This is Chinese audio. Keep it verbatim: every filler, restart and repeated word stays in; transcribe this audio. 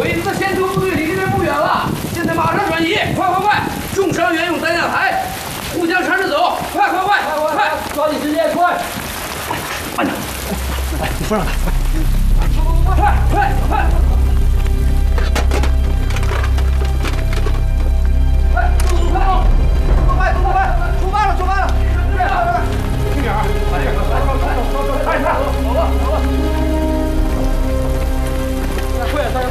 鬼子先头部队离这边不远了，现在马上转移，快快快！重伤员用担架抬，互相搀着走，快快快快快！抓紧时间，快！慢点，来，你扶上他，快快快快！